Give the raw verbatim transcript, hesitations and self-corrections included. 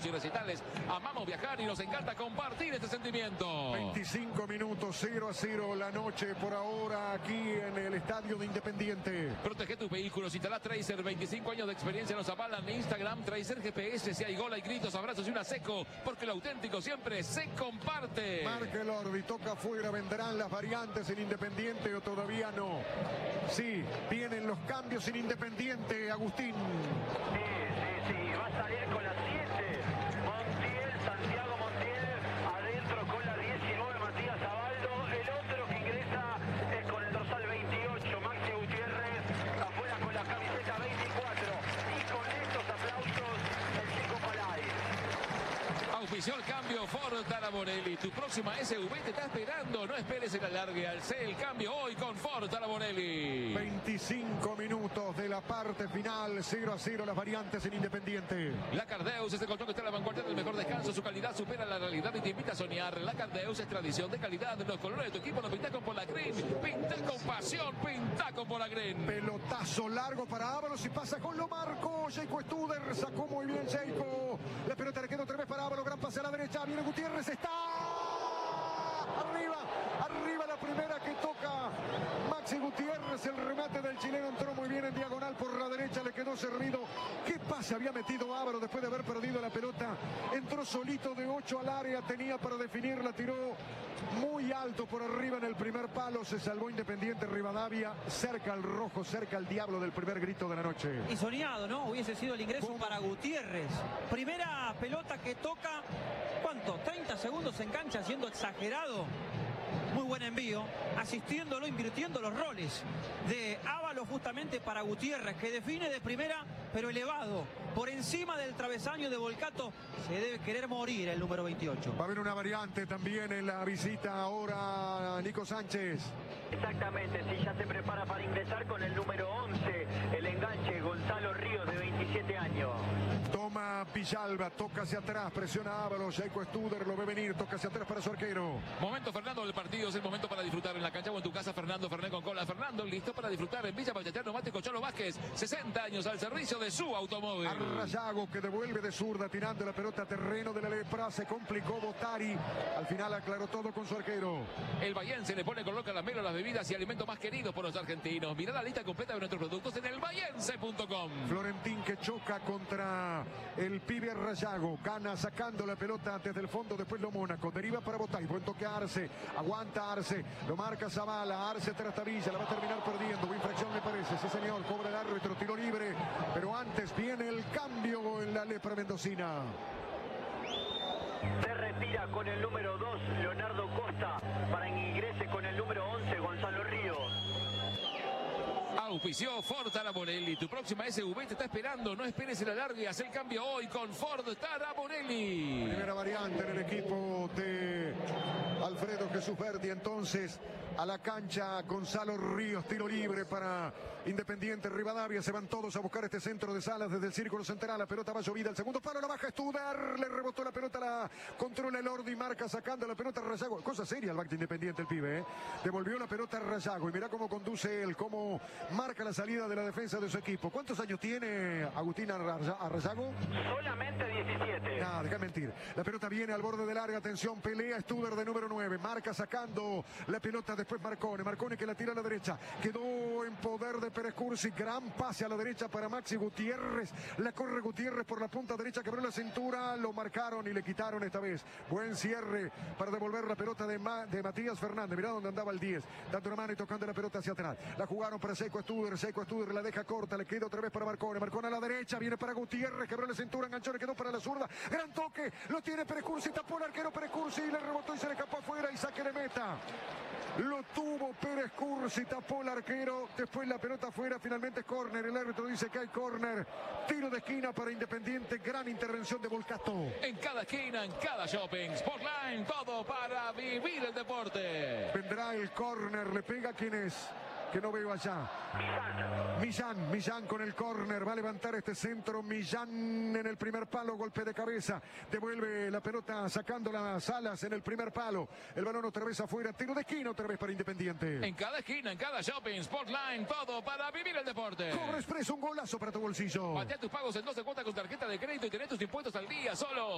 y recitales. Amamos viajar y nos encanta compartir este sentimiento. veinticinco minutos, cero a cero la noche por ahora aquí en el Estadio de Independiente. Protege tus vehículos, instala Tracer, veinticinco años de experiencia nos avalan. Instagram, Tracer G P S, si hay gol hay gritos, abrazos y una seco, porque lo auténtico siempre se comparte. Marca el Orbi, toca afuera, vendrán las variantes en Independiente o todavía no. Sí, vienen los cambios en Independiente, Agustín. Sí, sí, sí, va a salir con las siete. Montiel, Santiago Montiel, adentro con la diecinueve, Matías Abaldo. El otro que ingresa es con el dorsal veintiocho, Maxi Gutiérrez, afuera con la camiseta veinticuatro. Y con estos aplausos, el chico Palay. Auspició el cambio Ford Taraborelli. Tu próxima S U V te está esperando. No esperes el alargue. Alcé el cambio hoy con Ford Taraborelli. veinticinco minutos de la parte final, cero a cero las variantes en Independiente. La Cardeus es el colchón que está a la vanguardia del mejor descanso. Su calidad supera la realidad y te invita a soñar. La Cardeus es tradición de calidad. Los colores de tu equipo los pinta con Polagrin. Pinta con pasión, pinta con Polagrin. Pelotazo largo para Ábalos y pasa con lo marco. Jaco Studer sacó muy bien Jaco. La pelota le queda otra vez para Ábalos. Gran pase a la derecha. Viene Gutiérrez. Está arriba. Arriba la primera que toca Maxi Gutiérrez. El remate del chileno entró muy bien en diagonal por la derecha. Le quedó servido. ¿Qué pase había metido Ábalos después de haber perdido la pelota? Entró solito de ocho al área. Tenía para definir. La tiró muy alto por arriba en el primer palo. Se salvó Independiente Rivadavia. Cerca al rojo, cerca al diablo del primer grito de la noche. Y soñado, ¿no? Hubiese sido el ingreso ¿Cómo? Para Gutiérrez. Primera pelota que toca, ¿cuánto? treinta segundos en cancha, siendo exagerado. Muy buen envío, asistiéndolo, invirtiendo los roles de Ábalos justamente para Gutiérrez, que define de primera, pero elevado, por encima del travesaño de Volcato. Se debe querer morir el número veintiocho. Va a haber una variante también en la visita ahora, Nico Sánchez. Exactamente, sí, ya se prepara para ingresar con el número once, el enganche, Gonzalo Ríos, de veintisiete años. Toma Villalba, toca hacia atrás, presiona a Ábalos, Jaco Studer lo ve venir, toca hacia atrás para su arquero. Momento, Fernando, del partido, es el momento para disfrutar en la cancha o en tu casa. Fernando Fernet con cola. Fernando, listo para disfrutar en Villa Ballester Neumático Cholo Vázquez, sesenta años al servicio de su automóvil. Arrayago que devuelve de zurda, tirando la pelota a terreno de la lepra, se complicó Botari, al final aclaró todo con su arquero. El Bahiense le pone color caramelo a las bebidas y alimentos más queridos por los argentinos. Mirá la lista completa de nuestros productos en el bahiense punto com. Florentín que choca contra el pibe Arrayago, gana sacando la pelota desde el fondo, después lo Mónaco, deriva para Botari, buen toque a Arce, aguanta Arce, lo marca Zavala, Arce Trastavilla, la va a terminar perdiendo, infracción le parece, sí señor, cobra el árbitro, tiro libre, pero antes viene el cambio en la lepra mendocina. Se retira con el número dos, Leonardo Costa, para que ingrese con el número once, Gonzalo Ríos. Auspició Ford Taraborelli. Tu próxima S U V te está esperando. No esperes el alargue. Haz el cambio hoy con Ford Taraborelli. Primera variante en el equipo de Alfredo Jesús Verdi. Entonces a la cancha Gonzalo Ríos. Tiro libre para Independiente Rivadavia. Se van todos a buscar este centro de Salas desde el círculo central. La pelota va llovida. El segundo palo la baja Studer. Le rebotó la pelota. La controla el Ordi. Marca sacando la pelota a Rayago. Cosa seria el back de Independiente el pibe. ¿eh? Devolvió la pelota a Rayago. Y mira cómo conduce él. Cómo marca la salida de la defensa de su equipo. ¿Cuántos años tiene Agustín Arrayago? Solamente diecisiete. Nada, deja mentir. La pelota viene al borde del área. Atención, pelea Studer de número nueve. Marca sacando la pelota después Marcone. Marcone que la tira a la derecha. Quedó en poder de Pérez Cursi. Gran pase a la derecha para Maxi Gutiérrez. La corre Gutiérrez por la punta derecha. Quebró la cintura. Lo marcaron y le quitaron esta vez. Buen cierre para devolver la pelota de, Ma de Matías Fernández. Mirá dónde andaba el diez. Dando una mano y tocando la pelota hacia atrás. La jugaron para Jaco Studer. Jaco Studer la deja corta. Le queda otra vez para Marcone. Marcone a la derecha. Viene para Gutiérrez. Quebró la cintura. Enganchó. Le quedó para la zurda. Gran toque. Lo tiene Pérez Cursi. Tapó el arquero Pérez Cursi. Y le rebotó y se le escapó afuera. Y saque de meta. Lo tuvo Pérez Cursi, tapó el arquero, después la pelota afuera, finalmente es córner, el árbitro dice que hay córner, tiro de esquina para Independiente, gran intervención de Volcato. En cada esquina, en cada shopping, Sportline, todo para vivir el deporte. Vendrá el córner, le pega quien es. Que no veo allá. Millán, Millán con el córner, va a levantar este centro, Millán en el primer palo, golpe de cabeza, devuelve la pelota sacando las alas en el primer palo, el balón otra vez afuera, tiro de esquina otra vez para Independiente. En cada esquina, en cada shopping, Sportline, todo para vivir el deporte. Cobro Expreso, un golazo para tu bolsillo. Patea tus pagos en doce cuotas con tarjeta de crédito y tenés tus impuestos al día, solo